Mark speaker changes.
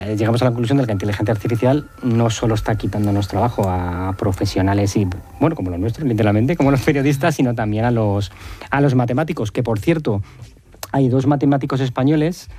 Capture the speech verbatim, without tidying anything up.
Speaker 1: Llegamos a la conclusión de que la inteligencia artificial no solo está quitándonos trabajo a profesionales y, bueno, como los nuestros, literalmente, como los periodistas, sino también a los, a los matemáticos, que por cierto, hay dos matemáticos españoles